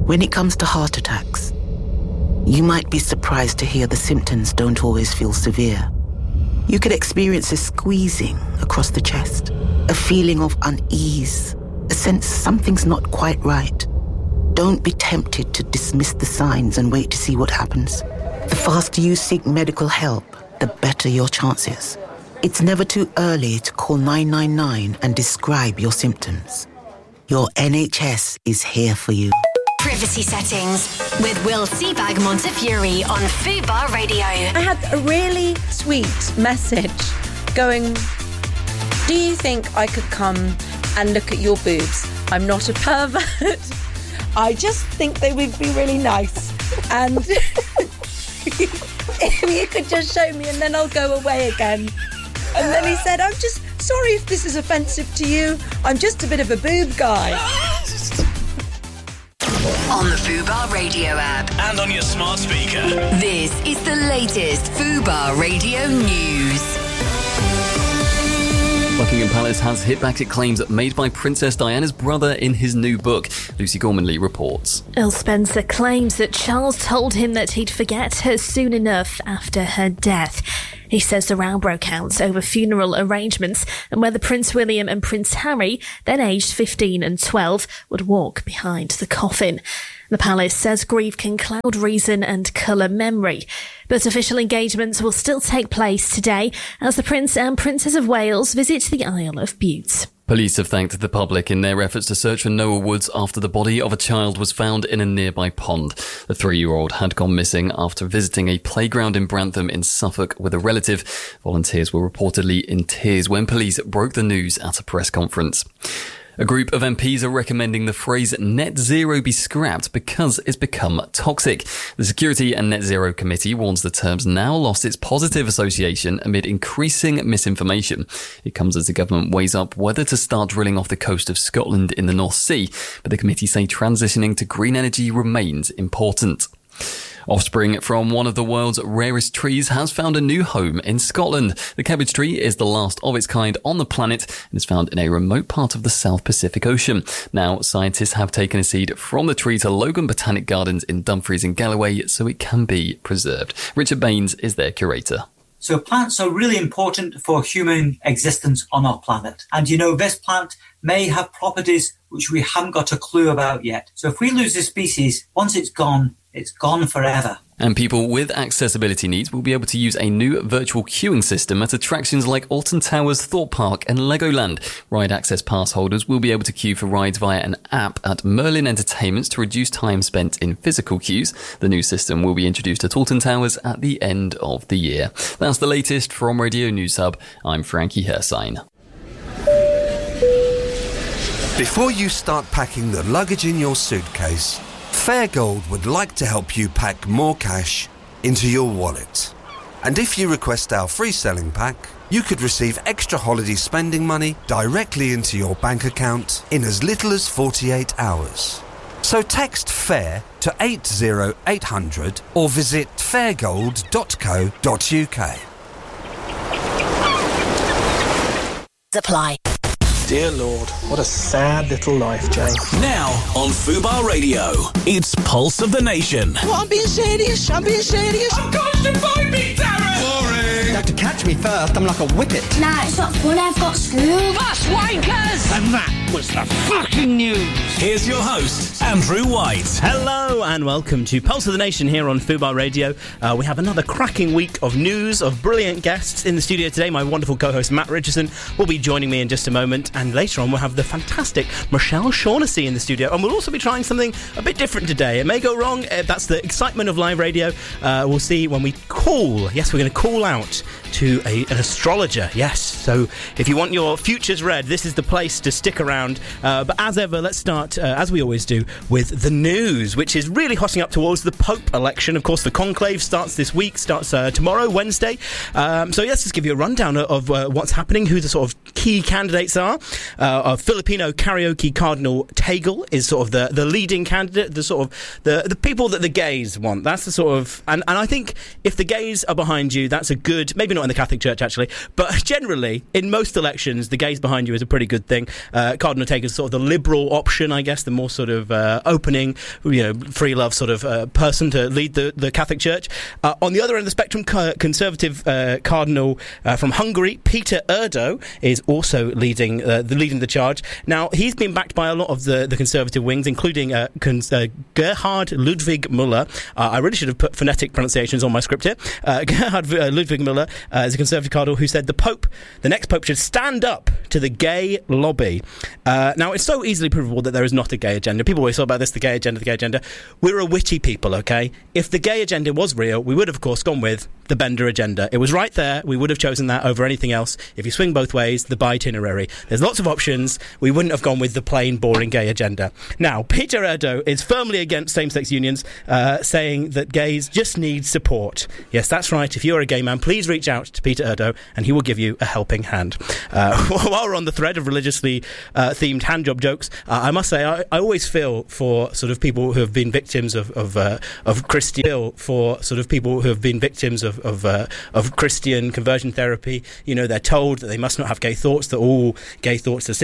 When it comes to heart attacks, you might be surprised to hear the symptoms don't always feel severe. You could experience a squeezing across the chest, a feeling of unease, a sense something's not quite right. Don't be tempted to dismiss the signs and wait to see what happens. The faster you seek medical help, the better your chances. It's never too early to call 999 and describe your symptoms. Your NHS is here for you. Privacy Settings with Will Seabag Montefiore on Fubar Radio. I had a really sweet message going, do you think I could come and look at your boobs? I'm not a pervert. I just think they would be really nice. And if you could just show me and then I'll go away again. And then he said, I'm just sorry if this is offensive to you. I'm just a bit of a boob guy. On the Fubar Radio app. And on your smart speaker. This is the latest Fubar Radio news. Buckingham Palace has hit back at claims made by Princess Diana's brother in his new book. Lucy Gormanley reports. Earl Spencer claims that Charles told him that he'd forget her soon enough after her death. He says the row broke out over funeral arrangements and whether Prince William and Prince Harry, then aged 15 and 12, would walk behind the coffin. The palace says grief can cloud reason and colour memory. But official engagements will still take place today as the Prince and Princess of Wales visit the Isle of Bute. Police have thanked the public in their efforts to search for Noah Woods after the body of a child was found in a nearby pond. The 3-year-old had gone missing after visiting a playground in Brantham in Suffolk with a relative. Volunteers were reportedly in tears when police broke the news at a press conference. A group of MPs are recommending the phrase net zero be scrapped because it's become toxic. The Security and Net Zero Committee warns the term's now lost its positive association amid increasing misinformation. It comes as the government weighs up whether to start drilling off the coast of Scotland in the North Sea, but the committee say transitioning to green energy remains important. Offspring from one of the world's rarest trees has found a new home in Scotland. The cabbage tree is the last of its kind on the planet and is found in a remote part of the South Pacific Ocean. Now, scientists have taken a seed from the tree to Logan Botanic Gardens in Dumfries and Galloway so it can be preserved. Richard Baines is their curator. So plants are really important for human existence on our planet. And this plant may have properties which we haven't got a clue about yet. So if we lose this species, once it's gone forever. And people with accessibility needs will be able to use a new virtual queuing system at attractions like Alton Towers, Thorpe Park and Legoland. Ride access pass holders will be able to queue for rides via an app at Merlin Entertainments to reduce time spent in physical queues. The new system will be introduced at Alton Towers at the end of the year. That's the latest from Radio News Hub. I'm Frankie Hersign. Before you start packing the luggage in your suitcase, Fairgold would like to help you pack more cash into your wallet. And if you request our free selling pack, you could receive extra holiday spending money directly into your bank account in as little as 48 hours. So text FAIR to 80800 or visit fairgold.co.uk. Apply. Dear Lord, what a sad little life, Jane. Now on Fubar Radio, it's Pulse of the Nation. Well, I'm being serious. I'm Constipate me, Darren! Boring! You have to catch me first. I'm like a whippet. Nah, it's not fun. I've got school. Us wankers! And that was the fucking news. Here's your host, Andrew White. Hello and welcome to Pulse of the Nation here on Fubar Radio. We have another cracking week of news, of brilliant guests in the studio today. My wonderful co-host Matt Richardson will be joining me in just a moment. And later on we'll have the fantastic Michelle Shaughnessy in the studio. And we'll also be trying something a bit different today. It may go wrong. That's the excitement of live radio. We'll see when we call. Yes, we're going to call out to an astrologer. Yes, so if you want your futures read, this is the place to stick around. But as ever, let's start, as we always do, with the news, which is really hotting up towards the Pope election. Of course, the conclave starts this week, starts tomorrow, Wednesday. So let's just give you a rundown of what's happening, who the sort of key candidates are. Filipino karaoke Cardinal Tagle is sort of the leading candidate, the sort of the people that the gays want. That's the sort of, and I think if the gays are behind you, that's a good, maybe not in the Catholic Church actually, but generally in most elections, the gays behind you is a pretty good thing. Cardinal Tagle is sort of the liberal option, I guess, the more sort of opening, free love sort of person to lead the Catholic Church. On the other end of the spectrum, conservative cardinal from Hungary, Peter Erdo, is also leading the charge. Now, he's been backed by a lot of the conservative wings, including Gerhard Ludwig Müller. I really should have put phonetic pronunciations on my script here. Gerhard Ludwig Müller is a conservative cardinal who said the next pope should stand up to the gay lobby. Now, it's so easily provable that there is not a gay agenda. People always talk about this, the gay agenda. We're a witty people, okay? If the gay agenda was real, we would have, of course, gone with the Bender agenda. It was right there. We would have chosen that over anything else. If you swing both ways, the bi-itinerary. There's lots of options. We wouldn't have gone with the plain, boring gay agenda. Now, Peter Erdo is firmly against same-sex unions, saying that gays just need support. Yes, that's right. If you're a gay man, please reach out to Peter Erdo and he will give you a helping hand. While we're on the thread of religiously themed handjob jokes, I must say I always feel for sort of people who have been victims of Christian conversion therapy. They're told that they must not have gay thoughts, that all gay thoughts are